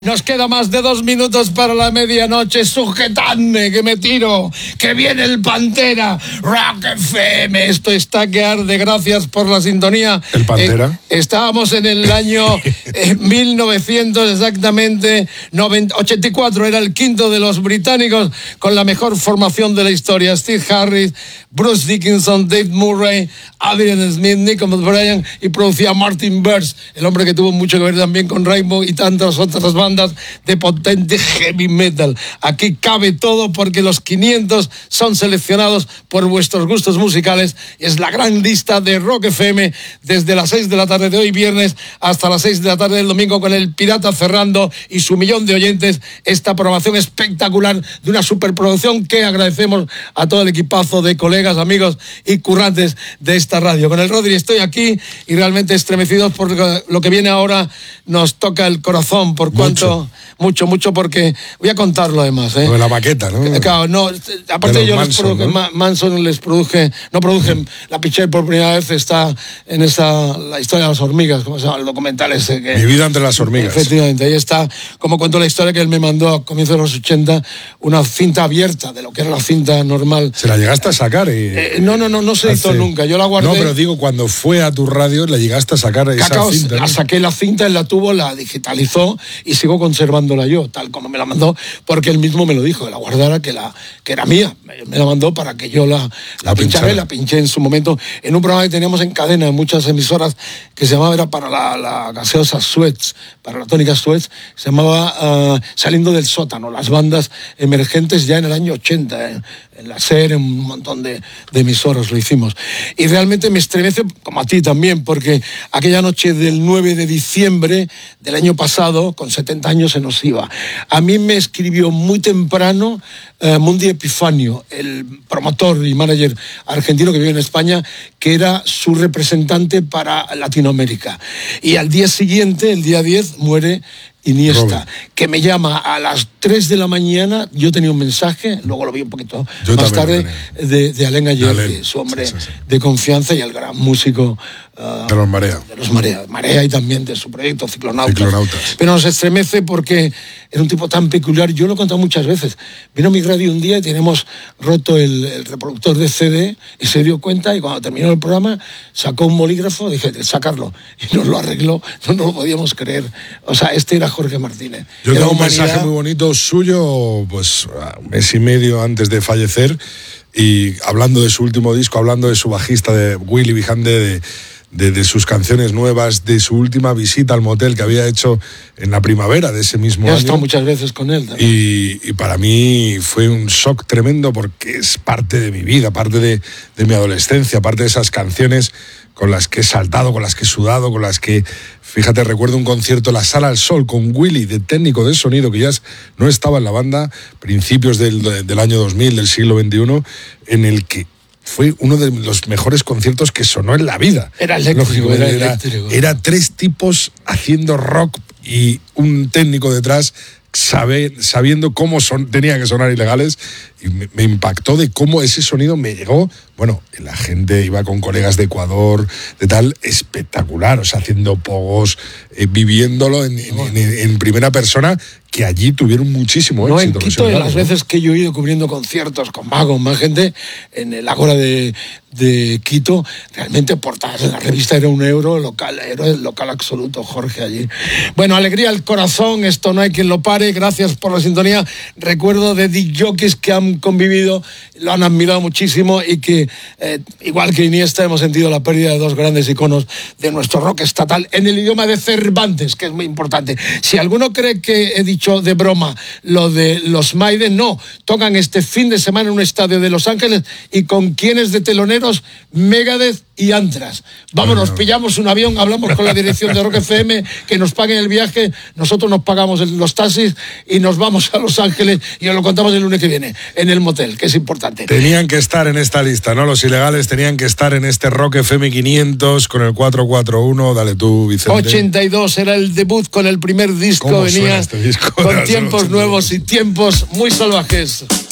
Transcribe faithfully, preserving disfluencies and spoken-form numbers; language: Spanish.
Nos queda más de dos minutos para la medianoche. Sujetadme, que me tiro, que viene el Pantera. Rock F M, esto está que arde. Gracias por la sintonía. ¿El Pantera? Eh, estábamos en el año eh, mil novecientos, exactamente, noventa, ochenta y cuatro. Era el quinto de los británicos con la mejor formación de la historia. Steve Harris, Bruce Dickinson, Dave Murray, Adrian Smith, Nicholas Bryan, y producía Martin Birch, el hombre que tuvo mucho que ver también con Rainbow y tantas otras bandas de potente heavy metal. Aquí cabe todo porque los quinientos son seleccionados por vuestros gustos musicales. Es la gran lista de Rock F M desde las seis de la tarde de hoy viernes hasta las seis de la tarde del domingo, con el Pirata cerrando y su millón de oyentes. Esta programación espectacular de una superproducción que agradecemos a todo el equipazo de colegas, amigos y currantes de esta radio. Con el Rodri estoy aquí y realmente estremecidos por lo que viene ahora. Nos toca el corazón por cuanto Mucho. mucho, mucho, porque voy a contarlo además. ¿eh? Lo de la maqueta, ¿no? Claro, no, aparte yo Manson, les produje, ¿no? Manson les produje, no produje, mm. la piché por primera vez, está en esa, la historia de las hormigas, ¿cómo se llama el documental ese? Que, Mi vida entre las hormigas. Efectivamente, ahí está, como cuento la historia que él me mandó a comienzos de los ochenta, una cinta abierta de lo que era la cinta normal. ¿Se la llegaste a sacar? Y... Eh, no, no, no, no se hizo nunca, yo la guardé. No, pero digo, cuando fue a tu radio, la llegaste a sacar esa Cacao, cinta. La ¿no? saqué la cinta, él la tuvo, la digitalizó y sigo conservándola yo, tal como me la mandó, porque él mismo me lo dijo, que la guardara, que, la, que era mía. Me la mandó para que yo la, la, la pinchara y la pinché en su momento en un programa que teníamos en cadena en muchas emisoras que se llamaba, era para la, la gaseosa Suez, para la tónica Suez, se llamaba uh, Saliendo del Sótano, las bandas emergentes ya en el año ochenta, ¿eh? En la SER, en un montón de, de emisoras lo hicimos. Y realmente me estremece, como a ti también, porque aquella noche del nueve de diciembre del año pasado, con setenta años, se nos iba. A mí me escribió muy temprano uh, Mundi Epifanio, el promotor y manager argentino que vive en España, que era su representante para Latinoamérica. Y al día siguiente, el día diez, muere Iniesta, Robin, que me llama a las tres de la mañana. Yo tenía un mensaje, luego lo vi un poquito Yo más tarde, de, de Alain Ayer, su hombre sí, sí, sí. de confianza y el gran músico uh, de los Marea. De los Marea, Marea y también de su proyecto Ciclonautas. Ciclonautas. Pero nos estremece porque era un tipo tan peculiar. Yo lo he contado muchas veces. Vino a mi radio un día y tenemos roto el, el reproductor de C D y se dio cuenta, y cuando terminó el programa sacó un bolígrafo, dije, sacarlo, y nos lo arregló. No nos lo podíamos creer. O sea, este era Jorge Martínez. Yo tengo un mensaje muy bonito suyo, pues un mes y medio antes de fallecer, y hablando de su último disco, hablando de su bajista, de Willy Vigande, de, de, de sus canciones nuevas, de su última visita al motel que había hecho en la primavera de ese mismo año. He año. estado muchas veces con él también. Y, y para mí fue un shock tremendo, porque es parte de mi vida, parte de, de mi adolescencia, parte de esas canciones con las que he saltado, con las que he sudado, con las que, fíjate, recuerdo un concierto en la Sala al Sol con Willy, de técnico de sonido, que ya no estaba en la banda, principios del, del año dos mil, del siglo veintiuno, en el que fue uno de los mejores conciertos que sonó en la vida. Era eléctrico, era, era eléctrico. Era tres tipos haciendo rock y un técnico detrás sabe, sabiendo cómo son, tenía que sonar ilegales, y me, me impactó de cómo ese sonido me llegó. Bueno, la gente iba con colegas de Ecuador, de tal, espectacular, o sea, haciendo pogos, eh, viviéndolo en, en, en, en primera persona, que allí tuvieron muchísimo no, éxito. En Quito, en las veces que yo he ido cubriendo conciertos con más, con más gente, en el Ágora de, de Quito, realmente portadas en la revista era un euro, local, era el local absoluto, Jorge, allí. Bueno, alegría al corazón, esto no hay quien lo pare, gracias por la sintonía. Recuerdo de disc jockeys que han convivido, lo han admirado muchísimo, y que, eh, igual que Iniesta, hemos sentido la pérdida de dos grandes iconos de nuestro rock estatal, en el idioma de Cervantes, que es muy importante. Si alguno cree que he dicho de broma lo de los Maiden, no, tocan este fin de semana en un estadio de Los Ángeles, y con quienes de teloneros, Megadeth y Anthrax. Vámonos, bueno, pillamos un avión, hablamos con la dirección de Rock F M, que nos paguen el viaje, nosotros nos pagamos los taxis y nos vamos a Los Ángeles, y os lo contamos el lunes que viene en el motel, que es importante. Tenían que estar en esta lista, ¿no? Los ilegales tenían que estar en este Rock F M quinientos con el cuatro cuatro uno. Dale tú, Vicente. ochenta y dos era el debut con el primer disco, ¿Cómo venía este disco? con tiempos nuevos y tiempos muy salvajes.